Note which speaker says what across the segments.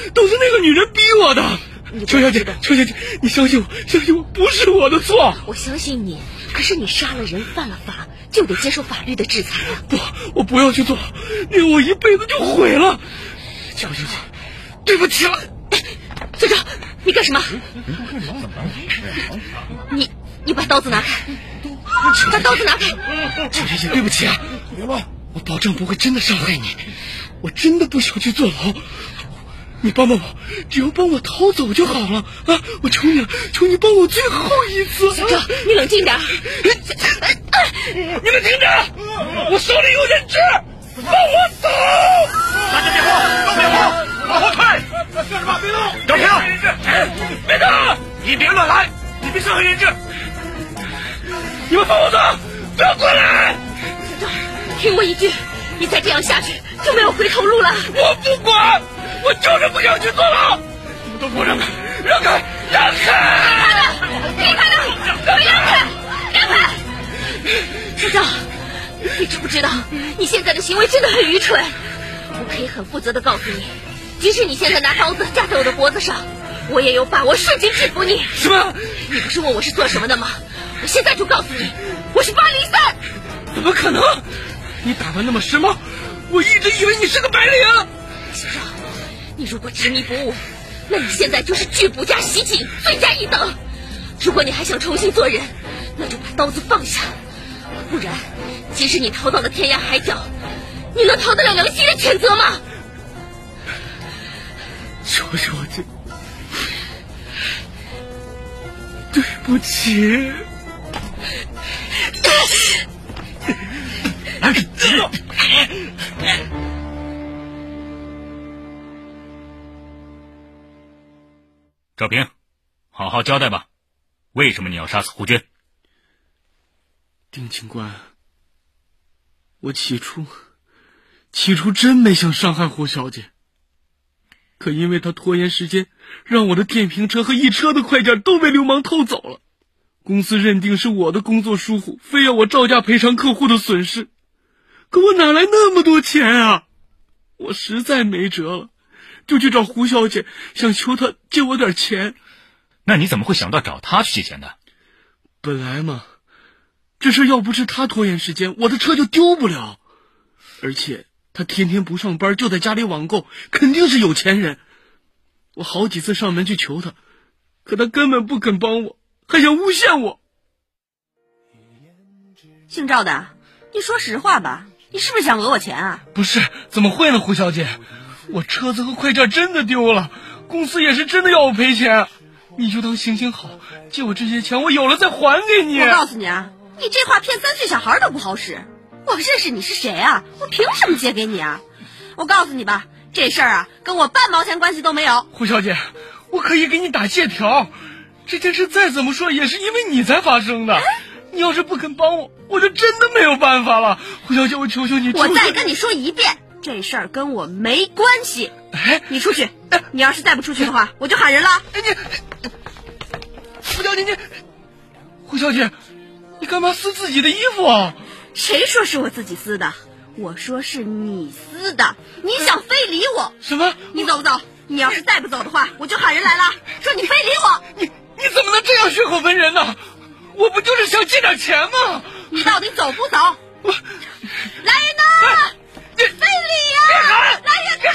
Speaker 1: 都是那个女人逼我的。邱小姐，你相信我，不是我的错。
Speaker 2: 我相信你，可是你杀了人，犯了法，就得接受法律的制裁啊！
Speaker 1: 不，我不要去做，那样我一辈子就毁了。邱小姐，对不起了。
Speaker 2: 队长，你干什么？你把刀子拿开，把刀子拿开！
Speaker 1: 邱小姐，对不起啊，我保证不会真的伤害你，我真的不想去坐牢。你帮帮我，只要帮我逃走就好了啊！我求你了，求你帮我最后一次。
Speaker 2: 小赵，你冷静点。
Speaker 1: 你们听着，我手里有人质，放我走！
Speaker 3: 大家别慌，都别慌，往后退！干什么？别动！赵平，
Speaker 1: 别动！
Speaker 3: 你别乱来，你别伤害人质！
Speaker 1: 你们放我走，不要过来！
Speaker 2: 小赵，听我一句，你再这样下去就没有回头路了。
Speaker 1: 我不管，我就是不想去坐牢！你们都给我让开！让开！让开！
Speaker 2: 离开了！给我让开！让开！小赵，你知不知道你现在的行为真的很愚蠢？我可以很负责的告诉你，即使你现在拿刀子架在我的脖子上，我也有把握瞬间制服你。
Speaker 1: 什么？
Speaker 2: 你不是问我是做什么的吗？我现在就告诉你，我是803。
Speaker 1: 怎么可能？你打扮那么时髦，我一直以为你是个白领。
Speaker 2: 小赵，你如果执迷不悟，那你现在就是拒捕加袭警，罪加一等。如果你还想重新做人，那就把刀子放下，不然即使你逃到了天涯海角，你能逃得了良心的谴责吗？
Speaker 1: 小姐，对不起。
Speaker 3: 赵平，好好交代吧，为什么你要杀死胡娟？
Speaker 1: 丁警官，我起初真没想伤害胡小姐，可因为她拖延时间，让我的电瓶车和一车的快件都被流氓偷走了。公司认定是我的工作疏忽，非要我照价赔偿客户的损失，可我哪来那么多钱啊？我实在没辙了，就去找胡小姐，想求她借我点钱。
Speaker 3: 那你怎么会想到找她去借钱的？
Speaker 1: 本来嘛，这事要不是她拖延时间，我的车就丢不了。而且她天天不上班，就在家里网购，肯定是有钱人。我好几次上门去求她，可她根本不肯帮我，还想诬陷我。
Speaker 4: 姓赵的，你说实话吧，你是不是想讹我钱啊？
Speaker 1: 不是，怎么会呢，胡小姐，我车子和快件真的丢了，公司也是真的要我赔钱，你就当行行好，借我这些钱，我有了再还给你。
Speaker 4: 我告诉你啊，你这话骗3岁小孩都不好使。我认识你是谁啊？我凭什么借给你啊？我告诉你吧，这事儿啊，跟我半毛钱关系都没有。
Speaker 1: 胡小姐，我可以给你打借条，这件事再怎么说也是因为你才发生的。你要是不肯帮我，我就真的没有办法了。胡小姐，我求求你，
Speaker 4: 我再跟你说一遍，这事儿跟我没关系。你出去，你要是再不出去的话，我就喊人了。
Speaker 1: 胡小姐，你干嘛撕自己的衣服啊？
Speaker 4: 谁说是我自己撕的？我说是你撕的，你想非礼我。
Speaker 1: 什么？
Speaker 4: 你走不走？你要是再不走的话，我就喊人来了，说你非礼我。
Speaker 1: 你怎么能这样血口喷人呢？我不就是想借点钱吗？
Speaker 4: 你到底走不走？来人呐！非礼呀！来人！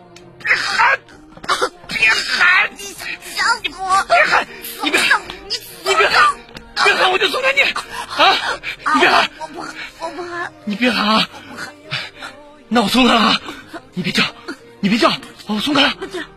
Speaker 1: 别喊！
Speaker 4: 你想死我！
Speaker 1: 别喊！你别喊！别喊我就松开你！啊！你别喊！
Speaker 4: 我不喊！
Speaker 1: 你别喊啊！那我松开了啊！你别叫！我松开了！
Speaker 4: 救命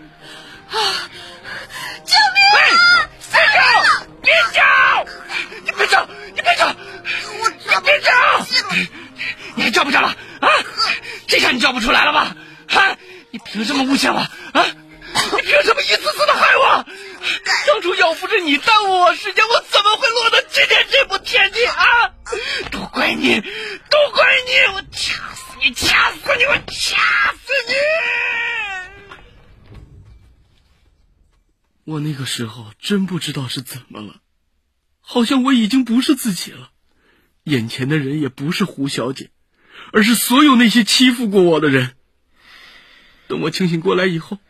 Speaker 4: 啊！
Speaker 1: 别叫！你别叫！你别叫！你还叫不叫了？啊！这下你叫不出来了吧？啊！你凭什么诬陷我？啊！你凭什么一次次的害我？当初要不是你耽误我时间，我怎么会落到今天这步田地啊？都怪你！我掐死你！我掐死你！我那个时候真不知道是怎么了，好像我已经不是自己了，眼前的人也不是胡小姐，而是所有那些欺负过我的人。等我清醒过来以后，